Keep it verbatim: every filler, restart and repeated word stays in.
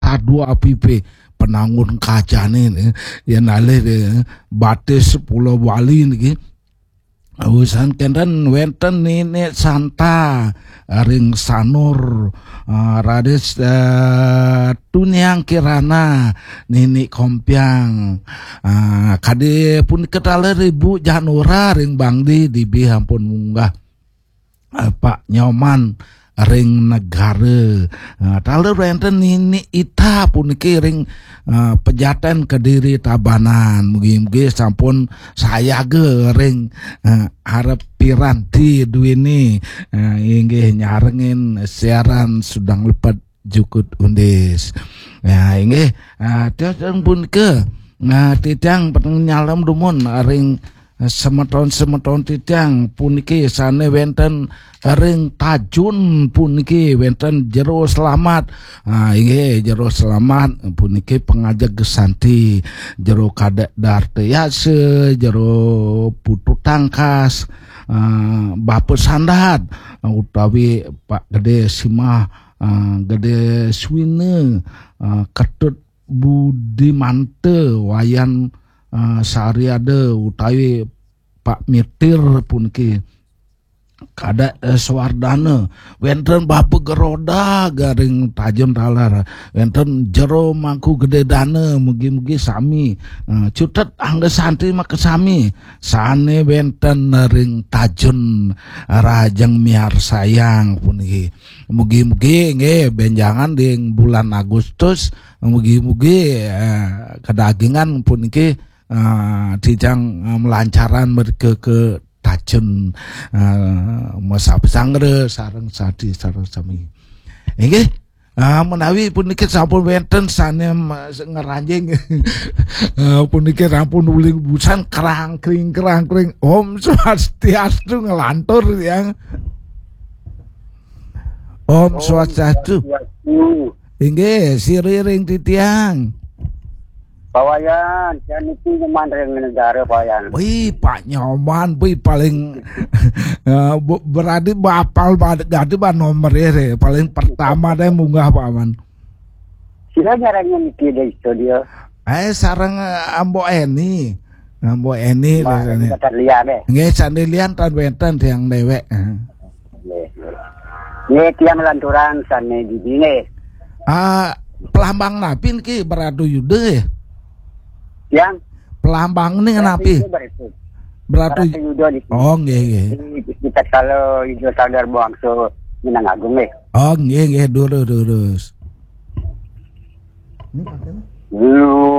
sadua pipe penangun kacane ya nale batis Pulau Bali niki usan kenten wenten Nenek Santa ring sanur uh, rades uh, Tuniang Kirana Nenek Kompiang uh, kade pun ketala ribu Janura ring Bangdi di bihampun munggah uh, Pak Nyoman ring negara uh, taler wenten Nenek Ita puniki ring uh, Pejaten Kediri Tabanan mugi-mugi sampun saya ge ring uh, harap piranti duini uh, inggih nyarengin siaran sudang lepat jukut undis ya inggih uh, tiang pun ke nah titiang peteng nyalam dumun ring semeton-semeton titiang puniki sane wenten ring Tajun puniki wenten Jero Selamat ah inggih Jero Selamat puniki pengajak gesanti Jero Kadek Darte Yase Jero Putu Tangkas uh, Bapak Sandat uh, utawi Pak Gede Simah uh, Gede Swine uh, Ketut Budi Mante Wayan Uh, Sariade utawi Pak Mitir puniki kada uh, Swardana wenten Bapak Geroda garing Tajun Talar wenten Jero Mangku Gede Dana mugi-mugi sami uh, cutet angge santri maka sami sane wenten ring Tajun Rajeng Miar Sayang puniki mugi-mugi nggih benjangan di bulan Agustus mugi-mugi uh, kedagingan puniki Uh, dijang uh, melancaran mereka ke Tajun uh, masa pesangre sareng sadi sareng sami inggih uh, menawi puniki sampun wenten sanem uh, ngeranjing uh, puniki rampun uling busan kerang kring kerang kring Om Swastiastu ngelantur yang Om Swastiastu inggih siriring titiang Pawayan, yan itu cuman ring negara pawayan. Wih, Pak Nyoman, wih paling uh, berarti bapal berarti bah nomor ya, paling pertama deh munggah Pak Man. Sila nyarangnya mikir di studio. Eh sarang uh, Ambo Eni, Ambo Eni. Kata lian deh. Nggak sandilian tan wenten tiang dewek. Ini tiang lanturan sana di sini. Ah, pelambang napin ki beradu yude. Yang pelambang ini kenapi beratu oh nggih nggih kita kalau Ijo Sadar Bangso Minang Agung nggih oh nggih nggih durus durus lu